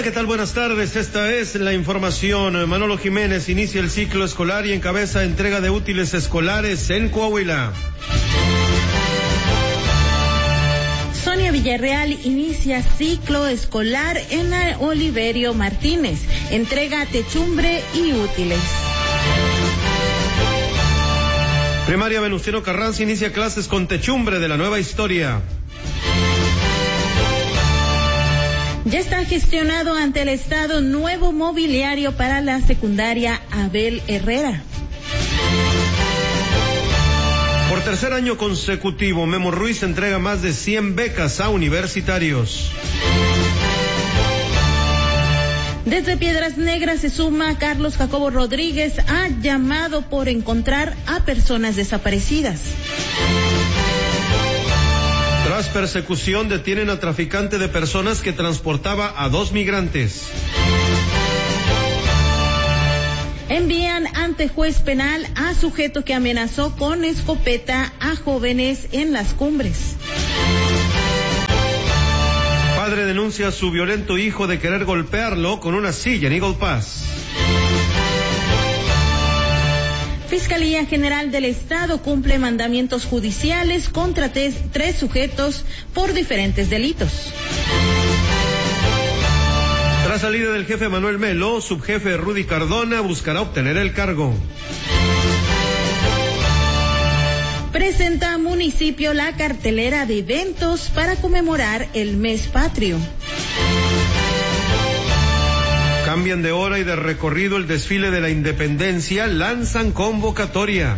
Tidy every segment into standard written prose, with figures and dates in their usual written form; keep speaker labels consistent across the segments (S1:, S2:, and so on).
S1: ¿qué tal? Buenas tardes, esta es la información. Manolo Jiménez inicia el ciclo escolar y encabeza entrega de útiles escolares en Coahuila.
S2: Sonia Villarreal inicia ciclo escolar en la Oliverio Martínez, entrega techumbre y útiles.
S1: Primaria Venustiano Carranza inicia clases con techumbre de la nueva historia.
S2: Ya está gestionado ante el Estado nuevo mobiliario para la secundaria Abel Herrera.
S1: Por tercer año consecutivo, Memo Ruiz entrega más de 100 becas a universitarios.
S2: Desde Piedras Negras se suma Carlos Jacobo Rodríguez a llamado por encontrar a personas desaparecidas.
S1: Tras persecución detienen a traficante de personas que transportaba a 2 migrantes.
S2: Envían ante juez penal a sujeto que amenazó con escopeta a jóvenes en Las Cumbres.
S1: Padre denuncia a su violento hijo de querer golpearlo con una silla en Eagle Pass.
S2: Fiscalía General del Estado cumple mandamientos judiciales contra tres sujetos por diferentes delitos.
S1: Tras salida del jefe Manuel Melo, subjefe Rudy Cardona buscará obtener el cargo.
S2: Presenta municipio la cartelera de eventos para conmemorar el mes patrio.
S1: Cambian de hora y de recorrido el desfile de la Independencia, lanzan convocatoria.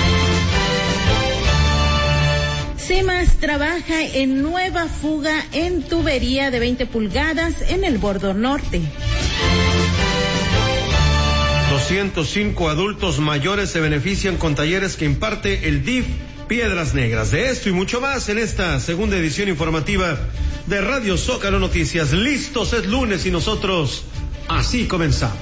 S2: CEMAS trabaja en nueva fuga en tubería de 20 pulgadas en el Bordo Norte.
S1: 205 adultos mayores se benefician con talleres que imparte el DIF Piedras Negras. De esto y mucho más en esta segunda edición informativa de Radio Zócalo Noticias. Listos, es lunes y nosotros así comenzamos.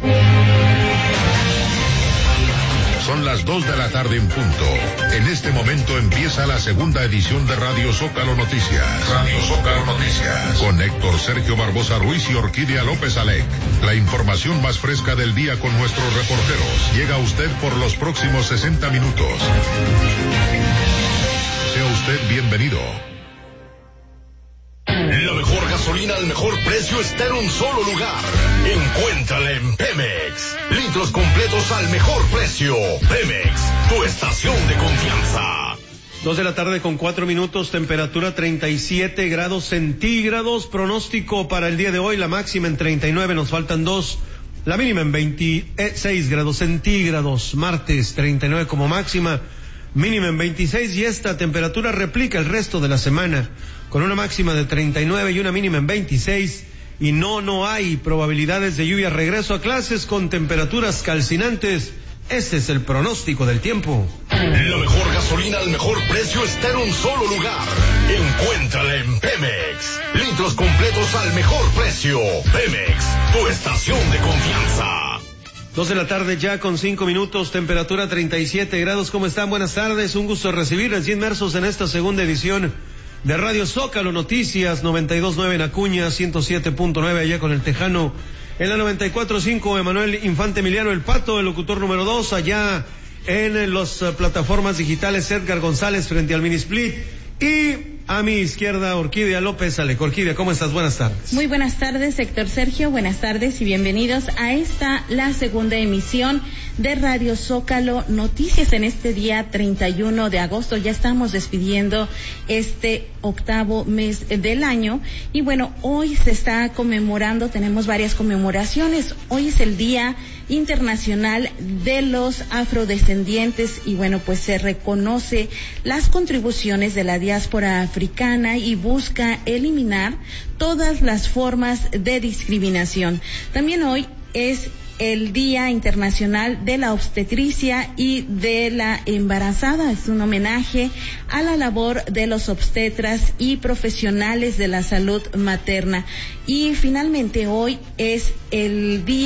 S3: Son las 2 de la tarde en punto. En este momento empieza la segunda edición de Radio Zócalo Noticias. Radio Zócalo Noticias. Con Héctor Sergio Barbosa Ruiz y Orquídea López Alec. La información más fresca del día con nuestros reporteros. Llega a usted por los próximos 60 minutos. Sea usted bienvenido.
S4: La mejor gasolina al mejor precio está en un solo lugar. Encuéntrala en Pemex. Litros completos al mejor precio. Pemex, tu estación de confianza.
S1: 2 de la tarde con 4 minutos, temperatura 37 grados centígrados. Pronóstico para el día de hoy, la máxima en 39, nos faltan 2. La mínima en 26 grados centígrados. Martes 39 como máxima, mínima en 26 y esta temperatura replica el resto de la semana, con una máxima de 39 y una mínima en 26, y no hay probabilidades de lluvia. Regreso a clases con temperaturas calcinantes. Este es el pronóstico del tiempo.
S4: La mejor gasolina al mejor precio está en un solo lugar. Encuéntrala en Pemex. Litros completos al mejor precio. Pemex, tu estación de confianza.
S1: 2 de la tarde ya con 5 minutos, temperatura 37 grados. ¿Cómo están? Buenas tardes, un gusto recibirles inmersos en esta segunda edición de Radio Zócalo Noticias, 92.9 en Acuña, 107.9 allá con el Tejano, en la 94.5 Emanuel Infante Emiliano El Pato, el locutor número 2, allá en las plataformas digitales Edgar González frente al Minisplit, y a mi izquierda Orquídea López Alec. Orquídea, ¿cómo estás? Buenas tardes.
S2: Muy buenas tardes, Héctor Sergio, buenas tardes y bienvenidos a la segunda emisión de Radio Zócalo Noticias en este día 31 de agosto. Ya estamos despidiendo este octavo mes del año y bueno, hoy se está conmemorando, tenemos varias conmemoraciones. Hoy es el Día Internacional de los Afrodescendientes y bueno, pues se reconoce las contribuciones de la diáspora africana y busca eliminar todas las formas de discriminación. También hoy es el Día Internacional de la Obstetricia y de la Embarazada. Es un homenaje a la labor de los obstetras y profesionales de la salud materna. Y finalmente hoy es el Día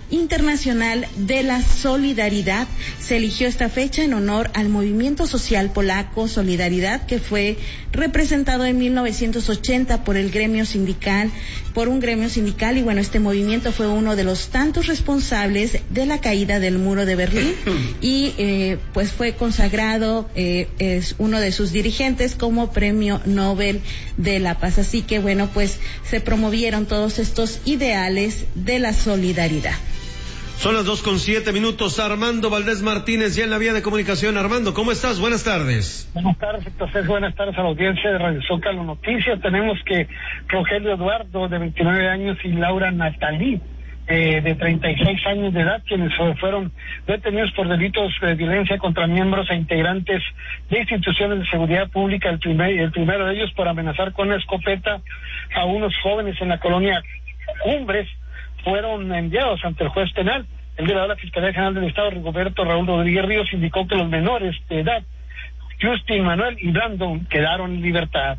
S2: Internacional de la Solidaridad. Se eligió esta fecha en honor al movimiento social polaco Solidaridad, que fue representado en 1980 por un gremio sindical, y bueno, este movimiento fue uno de los tantos responsables de la caída del muro de Berlín y pues fue consagrado, es uno de sus dirigentes como Premio Nobel de la Paz. Así que bueno, pues se promovieron todos estos ideales de la solidaridad.
S1: Son las 2:07. Armando Valdés Martínez ya en la vía de comunicación. Armando, ¿cómo estás? Buenas tardes.
S5: Buenas tardes, entonces buenas tardes a la audiencia de Radio Zócalo Noticias. Tenemos que Rogelio Eduardo, de 29 años, y Laura Natalí, de 36 años de edad, quienes fueron detenidos por delitos de violencia contra miembros e integrantes de instituciones de seguridad pública. El primero de ellos por amenazar con una escopeta a unos jóvenes en la colonia Cumbres, fueron enviados ante el juez penal. El delegado de la Fiscalía General del Estado, Rigoberto Raúl Rodríguez Ríos, indicó que los menores de edad, Justin, Manuel y Brandon, quedaron en libertad.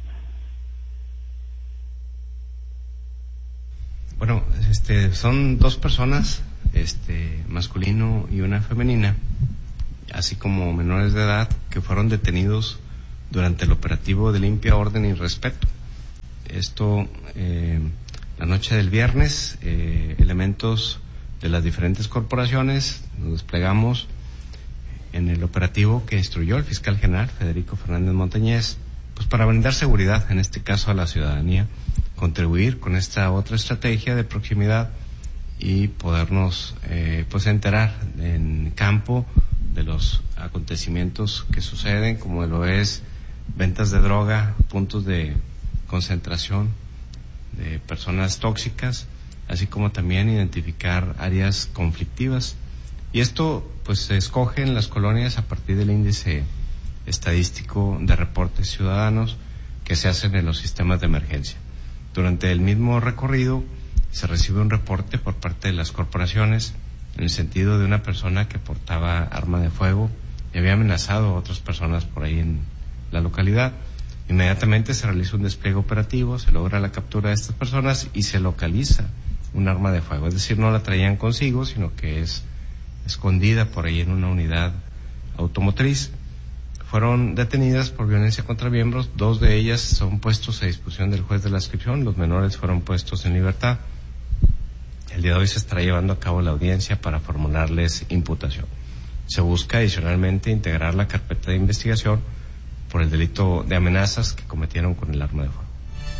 S6: Bueno, son dos personas, masculino y una femenina, así como menores de edad, que fueron detenidos durante el operativo de limpia, orden y respeto. Esto, la noche del viernes, elementos de las diferentes corporaciones nos desplegamos en el operativo que instruyó el fiscal general Federico Fernández Montañez, pues para brindar seguridad, en este caso a la ciudadanía, contribuir con esta otra estrategia de proximidad y podernos pues enterar en campo de los acontecimientos que suceden, como lo es ventas de droga, puntos de concentración de personas tóxicas, así como también identificar áreas conflictivas. Y esto pues se escoge en las colonias a partir del índice estadístico de reportes ciudadanos que se hacen en los sistemas de emergencia. Durante el mismo recorrido se recibe un reporte por parte de las corporaciones en el sentido de una persona que portaba arma de fuego y había amenazado a otras personas por ahí en la localidad. Inmediatamente se realiza un despliegue operativo, se logra la captura de estas personas y se localiza un arma de fuego. Es decir, no la traían consigo, sino que es escondida por ahí en una unidad automotriz. Fueron detenidas por violencia contra miembros, dos de ellas son puestos a disposición del juez de la inscripción, los menores fueron puestos en libertad. El día de hoy se estará llevando a cabo la audiencia para formularles imputación. Se busca adicionalmente integrar la carpeta de investigación por el delito de amenazas que cometieron con el arma de fuego.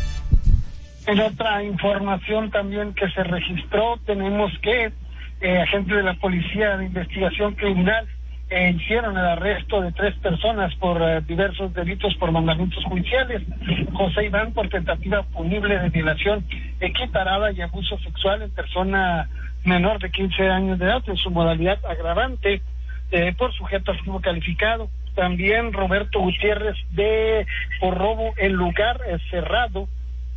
S5: En otra información también que se registró, tenemos que agentes de la Policía de Investigación Criminal hicieron el arresto de 3 personas por diversos delitos por mandamientos judiciales. José Iván por tentativa punible de violación equiparada y abuso sexual en persona menor de 15 años de edad en su modalidad agravante por sujeto activo calificado. También Roberto Gutiérrez por robo en lugar cerrado.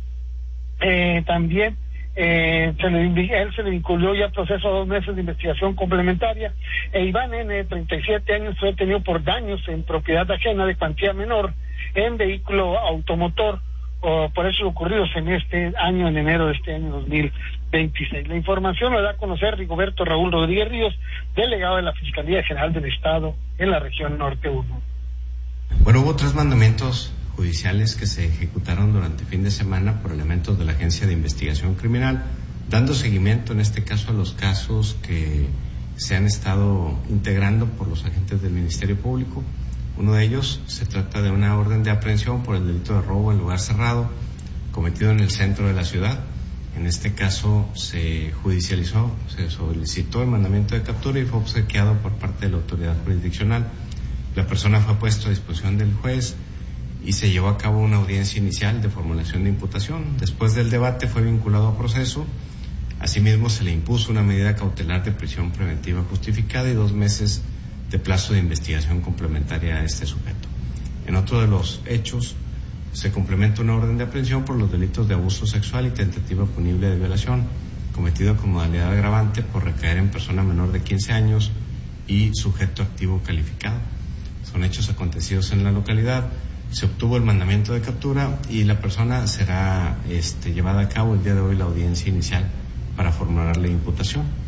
S5: También él se le vinculó ya proceso a 2 meses de investigación complementaria. Iván N, de 37 años, fue detenido por daños en propiedad ajena de cuantía menor en vehículo automotor, por hechos ocurridos en este año, en enero de este año 2026. La información la da a conocer Rigoberto Raúl Rodríguez Ríos, delegado de la Fiscalía General del Estado en la región Norte 1.
S6: Bueno, hubo 3 mandamientos judiciales que se ejecutaron durante fin de semana por elementos de la Agencia de Investigación Criminal, dando seguimiento en este caso a los casos que se han estado integrando por los agentes del Ministerio Público. Uno de ellos se trata de una orden de aprehensión por el delito de robo en lugar cerrado cometido en el centro de la ciudad. En este caso se judicializó, se solicitó el mandamiento de captura y fue obsequiado por parte de la autoridad jurisdiccional. La persona fue puesta a disposición del juez y se llevó a cabo una audiencia inicial de formulación de imputación. Después del debate fue vinculado a proceso. Asimismo, se le impuso una medida cautelar de prisión preventiva justificada y 2 meses de plazo de investigación complementaria a este sujeto. En otro de los hechos, se complementa una orden de aprehensión por los delitos de abuso sexual y tentativa punible de violación, cometido con modalidad agravante por recaer en persona menor de 15 años y sujeto activo calificado. Son hechos acontecidos en la localidad. Se obtuvo el mandamiento de captura y la persona será llevada a cabo el día de hoy la audiencia inicial para formularle imputación.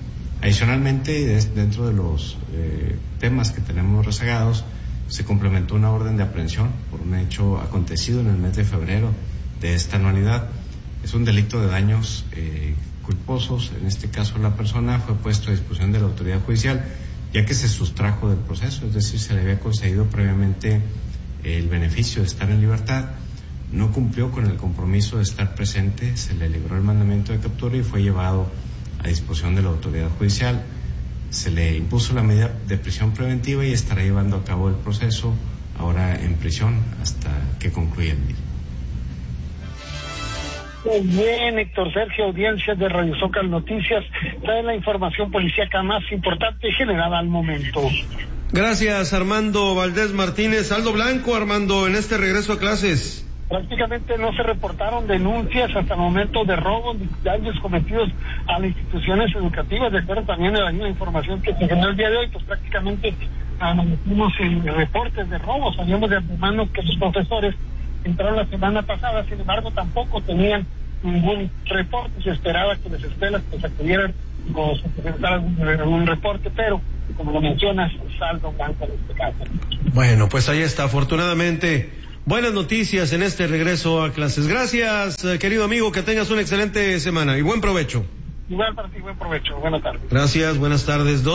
S6: Adicionalmente, dentro de los temas que tenemos rezagados, se complementó una orden de aprehensión por un hecho acontecido en el mes de febrero de esta anualidad. Es un delito de daños culposos. En este caso, la persona fue puesto a disposición de la autoridad judicial, ya que se sustrajo del proceso, es decir, se le había concedido previamente el beneficio de estar en libertad, no cumplió con el compromiso de estar presente, se le libró el mandamiento de captura y fue llevado a disposición de la autoridad judicial. Se le impuso la medida de prisión preventiva y estará llevando a cabo el proceso ahora en prisión hasta que concluya el mismo.
S5: Muy bien, Héctor Sergio, audiencia de Radio Zócalo Noticias, trae la información policíaca más importante generada al momento.
S1: Gracias, Armando Valdés Martínez. Saldo blanco, Armando, en este regreso a clases.
S5: Prácticamente no se reportaron denuncias hasta el momento de robos, de daños cometidos a las instituciones educativas, de acuerdo también a la misma información que se generó el día de hoy, pues prácticamente amanecimos en reportes de robos. Sabíamos de antemano que los profesores entraron la semana pasada, sin embargo tampoco tenían ningún reporte. Se esperaba que las escuelas pues acudieran o se presentara algún reporte, pero como lo mencionas, saldo blanco en este caso.
S1: Bueno, pues ahí está, afortunadamente, buenas noticias en este regreso a clases. Gracias, querido amigo, que tengas una excelente semana y buen provecho.
S5: Igual para ti, buen provecho, buenas tardes.
S1: Gracias, buenas tardes.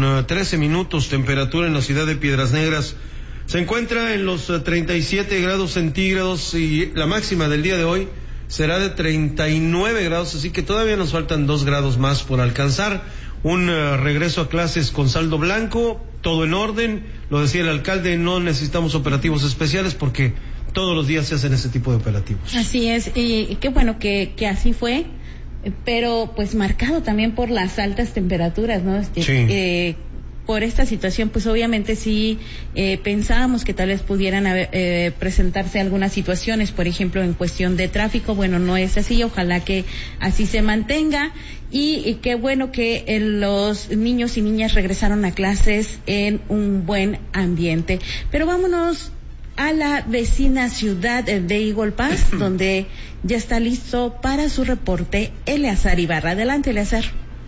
S1: 2:13, temperatura en la ciudad de Piedras Negras. Se encuentra en los 37 grados centígrados y la máxima del día de hoy será de 39 grados, así que todavía nos faltan 2 grados más por alcanzar. Un regreso a clases con saldo blanco, todo en orden. Lo decía el alcalde, no necesitamos operativos especiales porque todos los días se hacen ese tipo de operativos.
S2: Así es, y qué bueno que así fue, pero pues marcado también por las altas temperaturas, ¿no?
S1: Sí.
S2: Por esta situación, pues obviamente sí pensábamos que tal vez pudieran presentarse algunas situaciones, por ejemplo, en cuestión de tráfico. Bueno, no es así, ojalá que así se mantenga y qué bueno que los niños y niñas regresaron a clases en un buen ambiente. Pero vámonos a la vecina ciudad de Eagle Pass, donde ya está listo para su reporte Eleazar Ibarra. Adelante, Eleazar.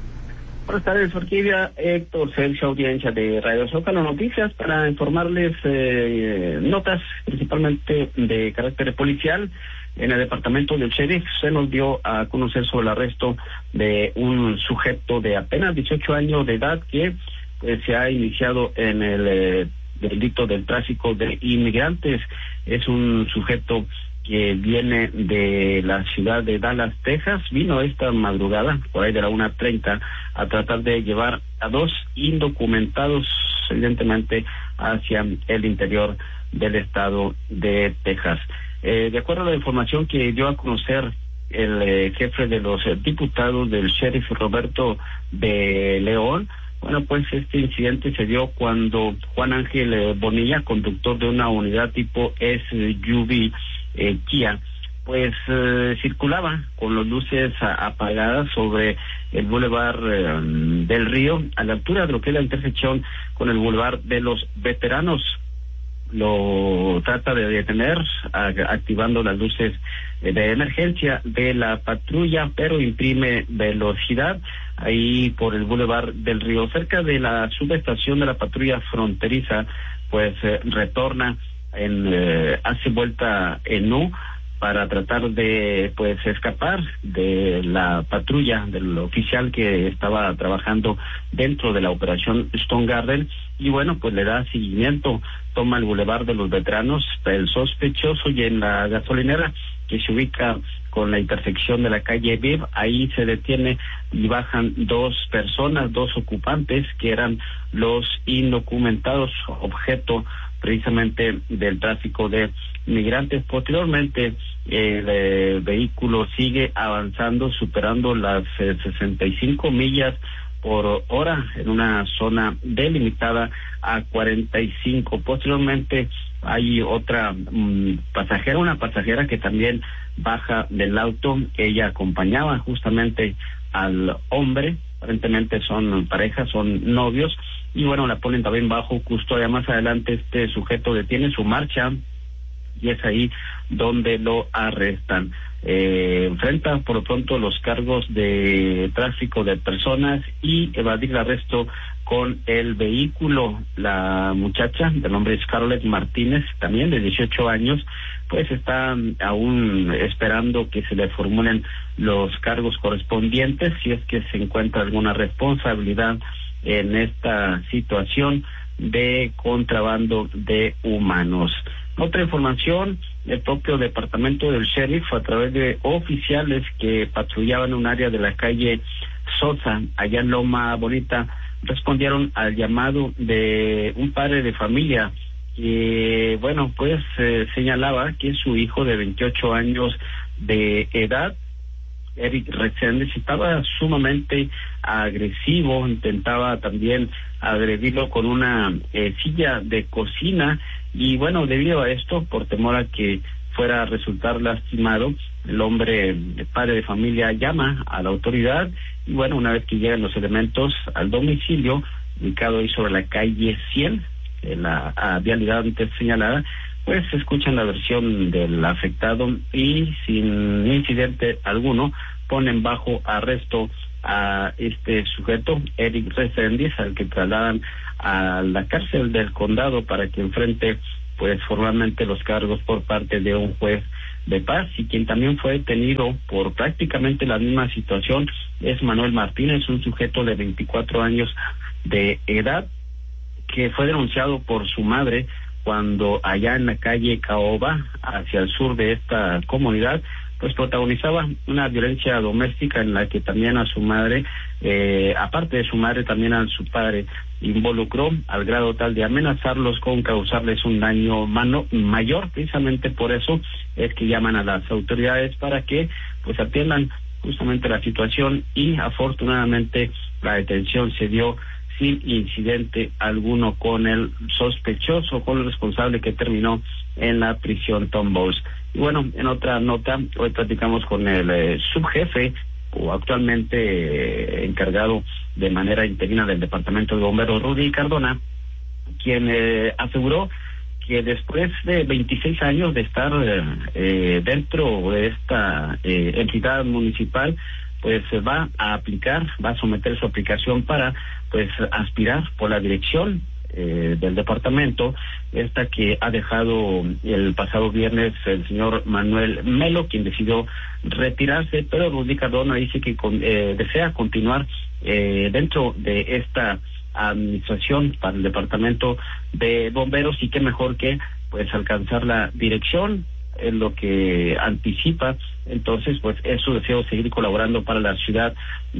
S7: Buenas tardes, Orquídea, Héctor Sergio, audiencia de Radio Zócalo Noticias, para informarles notas principalmente de carácter policial. En el departamento del sheriff se nos dio a conocer sobre el arresto de un sujeto de apenas 18 años de edad que se ha iniciado en el delito del tráfico de inmigrantes. Es un sujeto que viene de la ciudad de Dallas, Texas. Vino esta madrugada, por ahí de la 1:30, a tratar de llevar a 2 indocumentados, evidentemente, hacia el interior del estado de Texas. De acuerdo a la información que dio a conocer el jefe de los diputados del sheriff Roberto de León, bueno, pues este incidente se dio cuando Juan Ángel Bonilla, conductor de una unidad tipo SUV Kia, pues circulaba con las luces apagadas sobre el Boulevard del Río, a la altura de lo que es la intersección con el Boulevard de los Veteranos. Lo trata de detener, activando las luces de emergencia de la patrulla, pero imprime velocidad ahí por el Boulevard del Río, cerca de la subestación de la patrulla fronteriza. Pues retorna hace vuelta en U para tratar de pues escapar de la patrulla del oficial que estaba trabajando dentro de la operación Stone Garden, y bueno, pues le da seguimiento, toma el Boulevard de los Veteranos, el sospechoso, y en la gasolinera que se ubica con la intersección de la calle Viv, ahí se detiene y bajan 2 personas, 2 ocupantes que eran los indocumentados, objeto precisamente del tráfico de migrantes. Posteriormente, el vehículo sigue avanzando, superando las 65 millas por hora en una zona delimitada a 45. Posteriormente hay otra pasajera, una pasajera que también baja del auto. Ella acompañaba justamente al hombre, aparentemente son parejas, son novios, y bueno, la ponen también bajo custodia. Más adelante este sujeto detiene su marcha y es ahí donde lo arrestan. enfrenta por lo pronto los cargos de tráfico de personas y evadir el arresto con el vehículo. La muchacha, de nombre Scarlett Martínez, también de 18 años, pues está aún esperando que se le formulen los cargos correspondientes si es que se encuentra alguna responsabilidad en esta situación de contrabando de humanos. Otra información, el propio departamento del sheriff, a través de oficiales que patrullaban un área de la calle Sosa, allá en Loma Bonita, respondieron al llamado de un padre de familia que, bueno, pues señalaba que su hijo de 28 años de edad, Eric Reséndez, estaba sumamente agresivo, intentaba también agredirlo con una silla de cocina y bueno, debido a esto, por temor a que fuera a resultar lastimado, el hombre, el padre de familia, llama a la autoridad y bueno, una vez que llegan los elementos al domicilio, ubicado ahí sobre la calle 100, en la vialidad antes señalada, pues se escuchan la versión del afectado y sin incidente alguno ponen bajo arresto a este sujeto, Eric Reséndez, al que trasladan a la cárcel del condado para que enfrente pues formalmente los cargos por parte de un juez de paz. Y quien también fue detenido por prácticamente la misma situación es Manuel Martínez, un sujeto de 24 años de edad que fue denunciado por su madre cuando allá en la calle Caoba, hacia el sur de esta comunidad, pues protagonizaba una violencia doméstica en la que también a su madre, aparte de su madre, también a su padre involucró al grado tal de amenazarlos con causarles un daño mayor. Precisamente por eso es que llaman a las autoridades para que pues atiendan justamente la situación y afortunadamente la detención se dio sin incidente alguno con el sospechoso, con el responsable que terminó en la prisión Tom Bowles. Y bueno, en otra nota, hoy platicamos con el subjefe o actualmente encargado de manera interina del Departamento de Bomberos, Rudy Cardona, quien aseguró que después de 26 años de estar dentro de esta entidad municipal, pues va a someter su aplicación para pues aspirar por la dirección del departamento, esta que ha dejado el pasado viernes el señor Manuel Melo, quien decidió retirarse, pero Rudy Cardona dice que desea continuar dentro de esta administración para el departamento de bomberos y qué mejor que pues alcanzar la dirección, en lo que anticipa. Entonces pues es su deseo seguir colaborando para la ciudad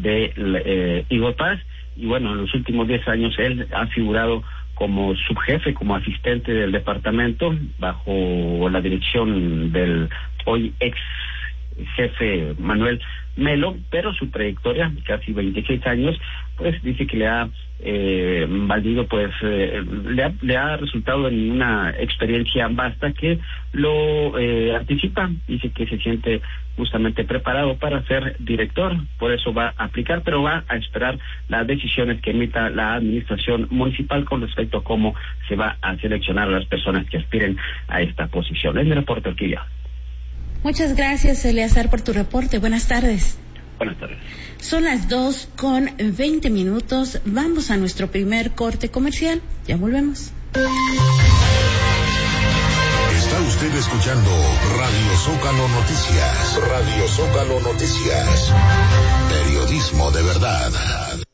S7: de Igor Paz. Y bueno, en los últimos 10 años él ha figurado como subjefe, como asistente del departamento, bajo la dirección del hoy ex jefe Manuel Melo, pero su trayectoria, casi 26 años, pues dice que le ha valido, pues le ha resultado en una experiencia vasta que lo anticipa. Dice que se siente justamente preparado para ser director, por eso va a aplicar, pero va a esperar las decisiones que emita la administración municipal con respecto a cómo se va a seleccionar a las personas que aspiren a esta posición. Es mi reporte, Orquídea.
S2: Muchas gracias, Eleazar, por tu reporte. Buenas tardes.
S7: Buenas tardes.
S2: Son las 2:20. Vamos a nuestro primer corte comercial. Ya volvemos.
S3: Está usted escuchando Radio Zócalo Noticias. Radio Zócalo Noticias. Periodismo de verdad.